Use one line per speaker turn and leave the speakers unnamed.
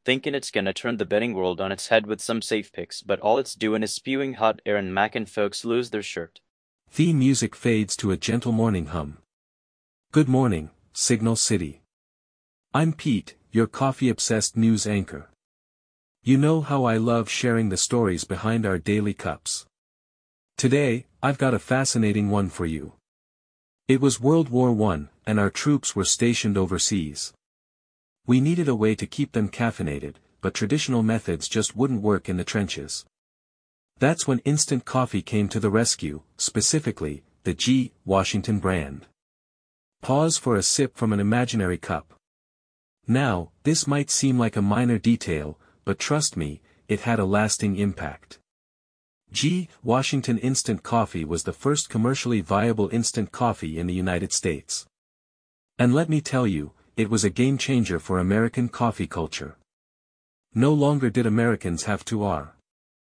thinking it's gonna turn the betting world on its head with some safe picks, but all it's doing is spewing hot air and making folks lose their shirt.
Theme music fades to a gentle morning hum. Good morning, Signal City. I'm Pete, your coffee-obsessed news anchor. You know how I love sharing the stories behind our daily cups. Today, I've got a fascinating one for you. It was World War I, and our troops were stationed overseas. We needed a way to keep them caffeinated, but traditional methods just wouldn't work in the trenches. That's when instant coffee came to the rescue, specifically, the G. Washington brand. Pause for a sip from an imaginary cup. Now, this might seem like a minor detail, but trust me, it had a lasting impact. G. Washington Instant Coffee was the first commercially viable instant coffee in the United States. And let me tell you, it was a game changer for American coffee culture. No longer did Americans have to